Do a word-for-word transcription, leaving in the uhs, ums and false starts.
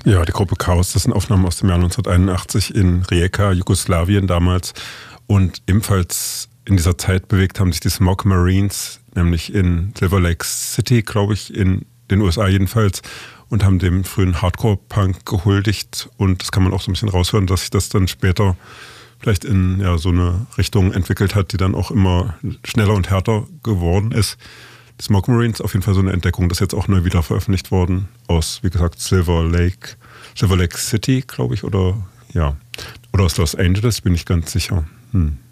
Ja, die Gruppe Chaos, das sind Aufnahmen aus dem Jahr neunzehnhunderteinundachtzig in Rijeka, Jugoslawien damals. Und ebenfalls in dieser Zeit bewegt haben sich die Smog Marines, nämlich in Silver Lake City, glaube ich, in den U S A jedenfalls, und haben dem frühen Hardcore-Punk gehuldigt. Und das kann man auch so ein bisschen raushören, dass sich das dann später vielleicht in ja, so eine Richtung entwickelt hat, die dann auch immer schneller und härter geworden ist. Die Smog Marines, auf jeden Fall so eine Entdeckung, das ist jetzt auch neu wieder veröffentlicht worden aus, wie gesagt, Silver Lake, Silver Lake City, glaube ich, oder ja, oder aus Los Angeles, bin ich ganz sicher. Hm.